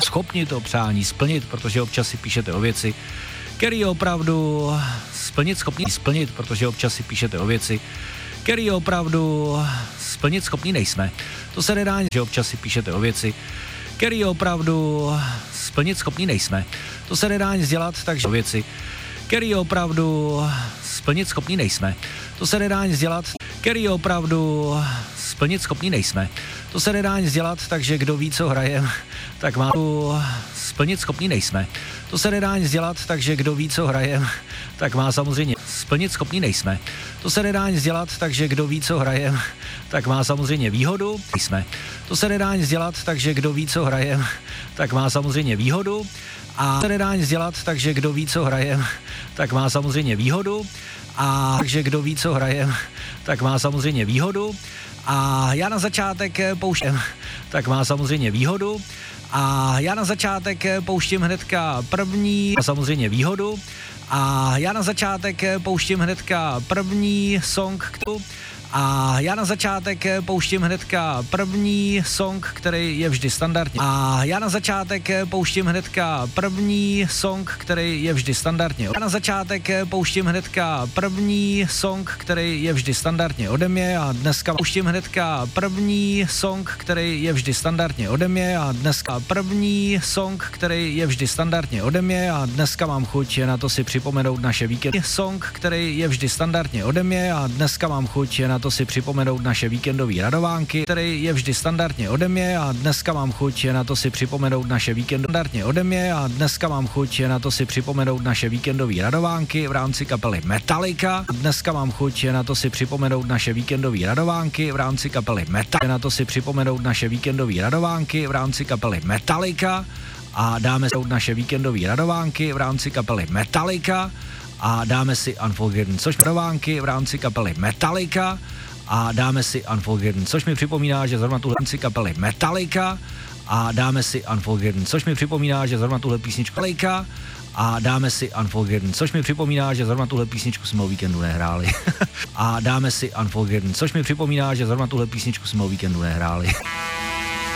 schopni to přání splnit, protože občas si píšete o věci, který opravdu splnit, protože občas si píšete o věci, který opravdu splnit schopní nejsme. To se nedá, že občas si píšete o věci, který opravdu splnit schopní nejsme. To se nedá nic dělat, takže věci, který opravdu splnit schopní nejsme. To se nedá nic dělat, který opravdu splnit schopní nejsme. To se nedá nic dělat, takže kdo ví, co hrajem, tak má splnit schopní nejsme. To se nedá nic dělat, takže kdo ví, co hrajem, tak má samozřejmě splnit schopní nejsme. To se nedá nic dělat, takže kdo ví, co hrajem, tak má samozřejmě výhodu. Nejsme. To se nedá nic dělat, takže kdo ví, co hrajem, tak má samozřejmě výhodu. A se nedá nic dělat, takže kdo ví, co hrajem, tak má samozřejmě výhodu. A takže kdo ví, co hrajem, tak má samozřejmě výhodu. A já na začátek pouštím, tak má samozřejmě výhodu. A já na začátek pouštím hnedka první, samozřejmě výhodu. A já na začátek pouštím hnedka první song, a já na začátek pouštím hnedka první song, který je vždy standardní. A já na začátek pouštím hnedka první song, který je vždy standardně. Já na začátek pouštím hnedka první song, který je vždy standardně ode mě a dneska pouštím hnedka první song, který je vždy standardně ode mě a dneska první song, který je vždy standardně ode mě a dneska mám chuť na to si připomenout naše víkendy. Song, který je vždy standardně ode mě a dneska mám chuť na to si připomenout naše víkendové radovánky, který je vždy standardně ode mě a dneska mám chuť na to si připomenout naše víkendové standardně ode mě a dneska mám chuť na to si připomenout naše víkendové radovánky v rámci kapely Metallica. Dneska mám chuť na to si připomenout naše víkendové radovánky v rámci kapely Metallica. Na to si připomenout naše víkendové radovánky v rámci kapely Metallica a dáme si naše víkendové radovánky v rámci kapely Metallica a dáme si Unforgiven, což radovánky v rámci kapely Metallica a dáme si Unforgiven, což mi připomíná, že zrovna tuhle kapely Metallica a dáme si Unforgiven, což mi připomíná, že zrovna tuhle písničku Metallica a dáme si Unforgiven, což mi připomíná, že zrovna tuhle písničku jsme o víkendu nehráli. A dáme si Unforgiven, což mi připomíná, že zrovna tuhle písničku jsme o víkendu nehráli.